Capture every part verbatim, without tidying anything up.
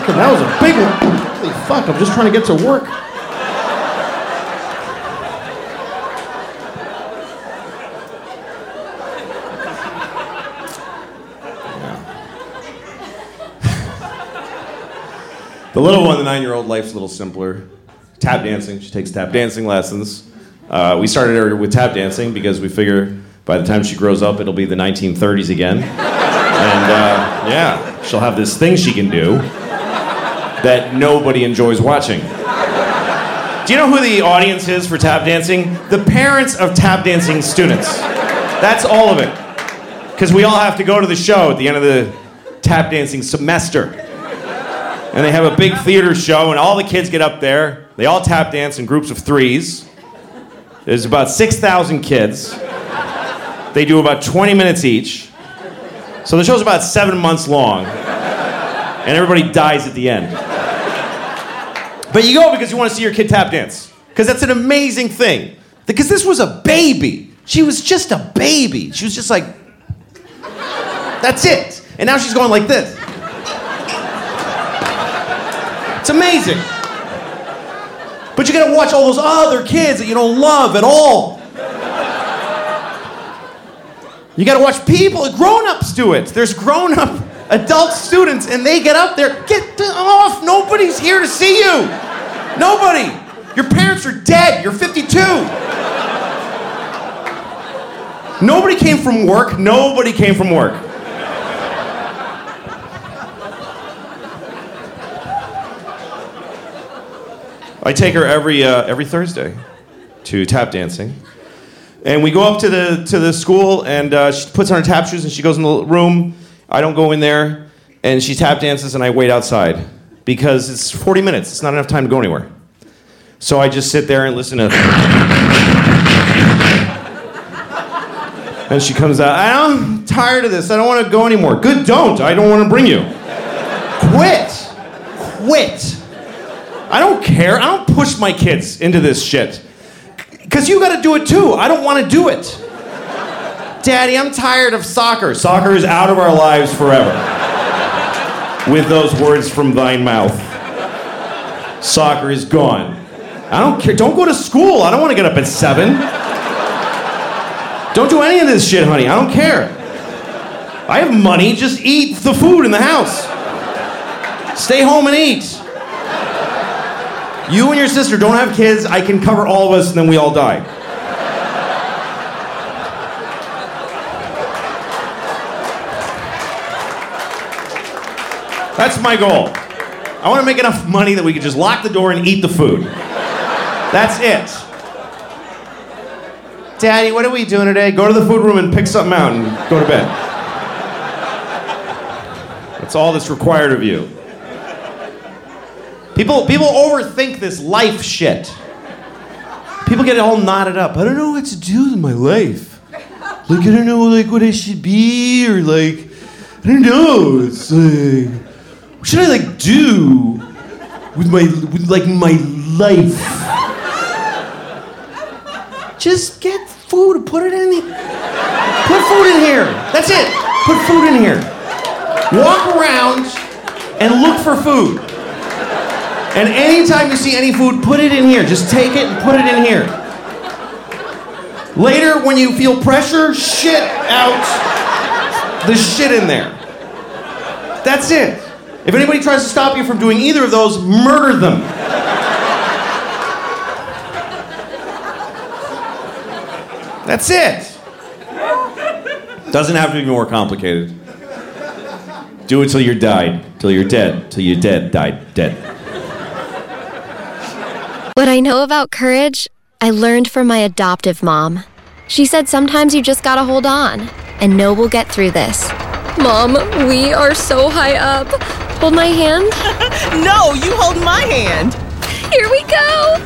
Fucking, that was a big one. Holy fuck, I'm just trying to get to work. The little one, the nine-year-old, life's a little simpler. Tap dancing. She takes tap dancing lessons. Uh, we started her with tap dancing because we figure by the time she grows up, it'll be the nineteen thirties again. And uh, yeah, she'll have this thing she can do that nobody enjoys watching. Do you know who the audience is for tap dancing? The parents of tap dancing students. That's all of it. Because we all have to go to the show at the end of the tap dancing semester. And they have a big theater show, and all the kids get up there. They all tap dance in groups of threes. There's about six thousand kids. They do about twenty minutes each. So the show's about seven months long. And everybody dies at the end. But you go because you want to see your kid tap dance. Because that's an amazing thing. Because this was a baby. She was just a baby. She was just like, that's it. And now she's going like this. It's amazing. But you gotta watch all those other kids that you don't love at all. You gotta watch people, grown-ups do it. There's grown-up adult students and they get up there. Get off, nobody's here to see you. Nobody. Your parents are dead, you're fifty-two. Nobody came from work, nobody came from work. I take her every uh, every Thursday to tap dancing, and we go up to the to the school, and uh, she puts on her tap shoes and she goes in the room. I don't go in there, and she tap dances, and I wait outside because it's forty minutes. It's not enough time to go anywhere. So I just sit there and listen to. And she comes out. I'm tired of this. I don't want to go anymore. Good, don't. I don't want to bring you. Quit. Quit. I don't care. I don't push my kids into this shit. Because you got to do it too. I don't want to do it. Daddy, I'm tired of soccer. Soccer is out of our lives forever. With those words from thine mouth. Soccer is gone. I don't care. Don't go to school. I don't want to get up at seven. Don't do any of this shit, honey. I don't care. I have money. Just eat the food in the house. Stay home and eat. You and your sister don't have kids, I can cover all of us, and then we all die. That's my goal. I want to make enough money that we can just lock the door and eat the food. That's it. Daddy, what are we doing today? Go to the food room and pick something out and go to bed. That's all that's required of you. People, people overthink this life shit. People get all knotted up. I don't know what to do with my life. Like, I don't know, like, what I should be, or, like, I don't know. It's like, what should I, like, do with my, with, like, my life? Just get food and put it in here. Put food in here. That's it. Put food in here. Walk around and look for food. And anytime you see any food, put it in here. Just take it and put it in here. Later, when you feel pressure, shit out the shit in there. That's it. If anybody tries to stop you from doing either of those, murder them. That's it. Doesn't have to be more complicated. Do it till you're died, till you're dead, till you're dead, died, dead. What I know about courage, I learned from my adoptive mom. She said sometimes you just gotta hold on and know we'll get through this. Mom, we are so high up. Hold my hand. No, you hold my hand. Here we go.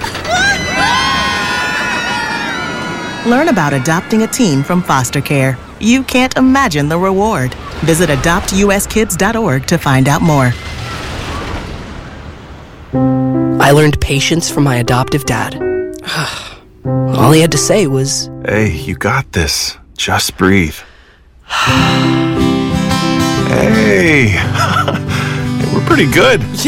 Learn about adopting a teen from foster care. You can't imagine the reward. Visit adopt u s kids dot org to find out more. I learned patience from my adoptive dad. All he had to say was, "Hey, you got this. Just breathe." Hey, we're pretty good.